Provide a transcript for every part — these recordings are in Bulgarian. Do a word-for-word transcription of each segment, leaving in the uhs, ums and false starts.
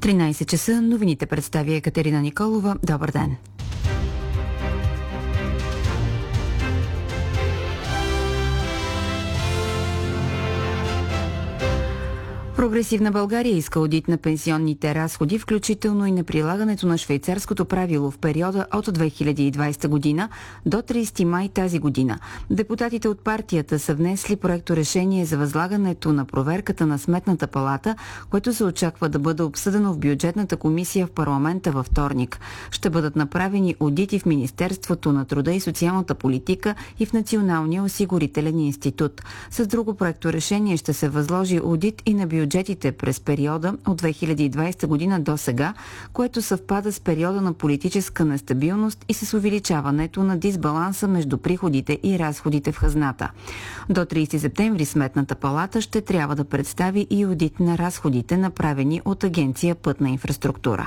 тринайсет часа новините представя Екатерина Николова. Добър ден! Прогресивна България иска одит на пенсионните разходи, включително и на прилагането на швейцарското правило в периода от две хиляди и двайсета година до трийсети май тази година. Депутатите от партията са внесли проекторешение за възлагането на проверката на Сметната палата, което се очаква да бъде обсъдено в бюджетната комисия в парламента във вторник. Ще бъдат направени одити в Министерството на труда и социалната политика и в Националния осигурителен институт. С друго проекторешение ще се възложи одит и на бюджетната бюджетите през периода от две хиляди и двайсета година до сега, което съвпада с периода на политическа нестабилност и с увеличаването на дисбаланса между приходите и разходите в хазната. До трийсети септември Сметната палата ще трябва да представи и одит на разходите, направени от Агенция Пътна инфраструктура.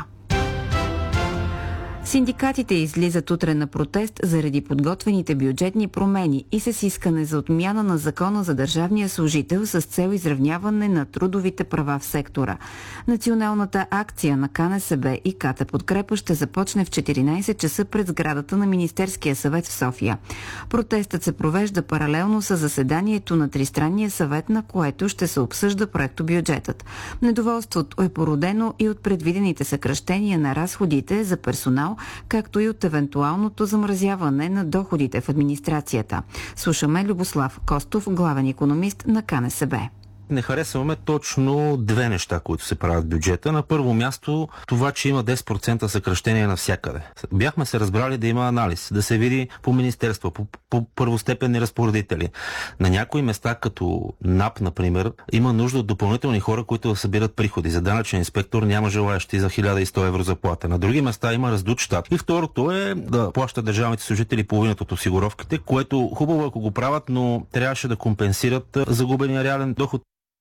Синдикатите излизат утре на протест заради подготвените бюджетни промени и с искане за отмяна на закона за държавния служител с цел изравняване на трудовите права в сектора. Националната акция на КНСБ и КТ Подкрепа ще започне в четиринайсет часа пред сградата на Министерския съвет в София. Протестът се провежда паралелно с заседанието на Тристранния съвет, на което ще се обсъжда проектобюджетът. Недоволството е породено и от предвидените съкращения на разходите за персонал, както и от евентуалното замразяване на доходите в администрацията. Слушаме Любослав Костов, главен икономист на КНСБ. Не харесваме точно две неща, които се правят в бюджета. На първо място това, че има десет процента съкращение навсякъде. Бяхме се разбрали да има анализ, да се види по министерства, по, по първостепенни разпоредители. На някои места, като НАП, например, има нужда от допълнителни хора, които да събират приходи. За данъчен инспектор няма желаящи за хиляда и сто евро заплата. На други места има раздут щат. И второто е да плащат държавните служители половината от осигуровките, което хубаво ако го правят, но трябваше да компенсират загубения реален доход.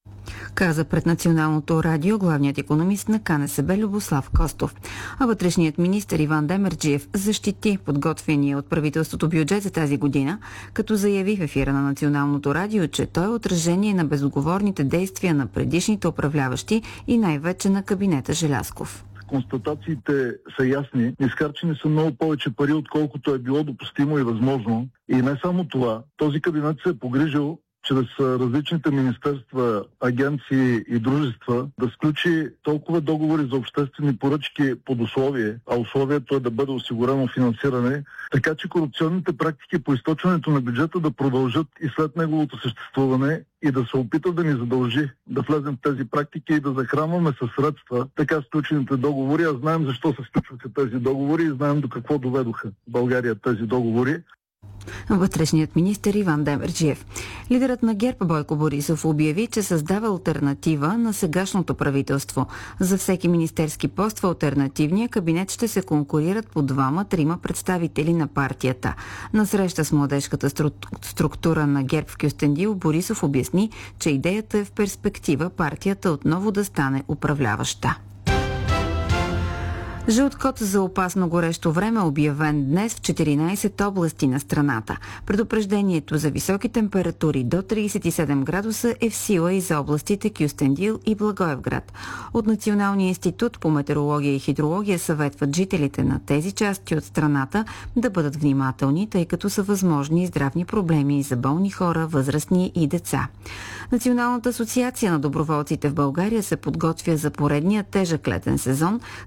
Каза пред Националното радио главният икономист на КНСБ Любослав Костов. А вътрешният министър Иван Демерджиев защити подготвения от правителството бюджет за тази година, като заяви в ефира на Националното радио, че той е отражение на безотговорните действия на предишните управляващи и най-вече на кабинета Желязков. Констатациите са ясни. Изхарчени са много повече пари, отколкото е било допустимо и възможно. И не само това. Този кабинет се е погрижил чрез различните министерства, агенции и дружества да сключи толкова договори за обществени поръчки под условие, а условието е да бъде осигурено финансиране, така че корупционните практики по източването на бюджета да продължат и след неговото съществуване и да се опита да ни задължи да влезем в тези практики и да захранваме със средства така сключените договори. А знаем защо се сключваха тези договори и знаем до какво доведоха в България тези договори. Вътрешният министър Иван Демерджиев. Лидерът на ГЕРБ Бойко Борисов обяви, че създава алтернатива на сегашното правителство. За всеки министерски пост в алтернативния кабинет ще се конкурират по двама-трима представители на партията. На среща с младежката структура на ГЕРБ в Кюстендил Борисов обясни, че идеята е в перспектива партията отново да стане управляваща. Жълт код за опасно горещо време е обявен днес в четиринайсет области на страната. Предупреждението за високи температури до трийсет и седем градуса е в сила и за областите Кюстендил и Благоевград. От Националния институт по метеорология и хидрология съветват жителите на тези части от страната да бъдат внимателни, тъй като са възможни здравни проблеми за болни хора, възрастни и деца. Националната асоциация на доброволците в България се подготвя за поредния тежък летен сезон